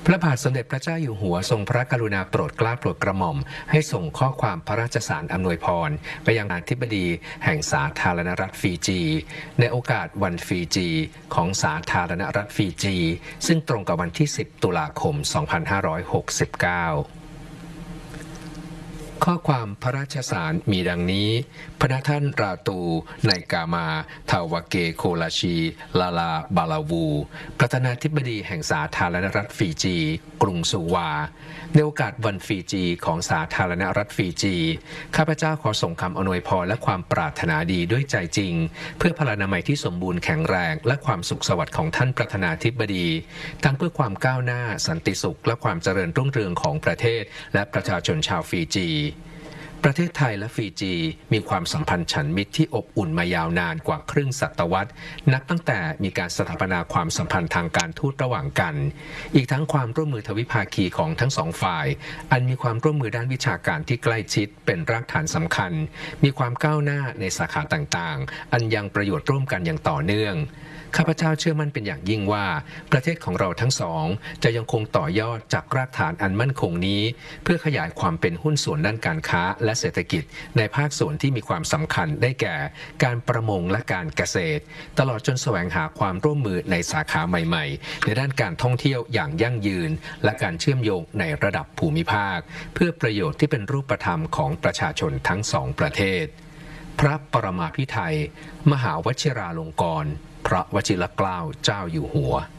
พระบาทสมเด็จพระเจ้าอยู่หัวทรงพระกรุณาโปรดเกล้าโปรดกระหม่อมให้ส่งข้อความพระราชสารอำนวยพรไปยังอธิบดีแห่งสาธารณรัฐฟิจีในโอกาสวันฟิจีของสาธารณรัฐฟิจีซึ่งตรงกับวันที่ 10 ตุลาคม 2569ข้อความพระราชสารมีดังนี้พระท่านราตูไนกามาทาวเกโคลาชีลาลาบาลาวูประธานาธิบดีแห่งสาธารณรัฐฟิจีกรุงสุวาในโอกาสวันฟิจีของสาธารณรัฐฟิจีข้าพเจ้าขอส่งคำอำนวยพรและความปรารถนาดีด้วยใจจริงเพื่อพลานามัยที่สมบูรณ์แข็งแรงและความสุขสวัสดิ์ของท่านประธานาธิบดีทั้งเพื่อความก้าวหน้าสันติสุขและความเจริญรุ่งเรืองของประเทศและประชาชนชาวฟิจีประเทศไทยและฟิจีมีความสัมพันธ์ฉันมิตรที่อบอุ่นมายาวนานกว่าครึ่งศตวรรษนับตั้งแต่มีการสถาปนาความสัมพันธ์ทางการทูตระหว่างกันอีกทั้งความร่วมมือทวิภาคีของทั้งสองฝ่ายอันมีความร่วมมือด้านวิชาการที่ใกล้ชิดเป็นรากฐานสำคัญมีความก้าวหน้าในสาขาต่างๆอันยังประโยชน์ร่วมกันอย่างต่อเนื่องข้าพเจ้าเชื่อมั่นเป็นอย่างยิ่งว่าประเทศของเราทั้งสองจะยังคงต่อยอดจากรากฐานอันมั่นคงนี้เพื่อขยายความเป็นหุ้นส่วนด้านการค้าและเศรษฐกิจในภาคส่วนที่มีความสำคัญได้แก่การประมงและการเกษตรตลอดจนแสวงหาความร่วมมือในสาขาใหม่ๆในด้านการท่องเที่ยวอย่างยั่งยืนและการเชื่อมโยงในระดับภูมิภาคเพื่อประโยชน์ที่เป็นรูปธรรมของประชาชนทั้งสองประเทศพระปรมาภิไธยมหาวชิราลงกรณ์พระวชิรเกล้าเจ้าอยู่หัว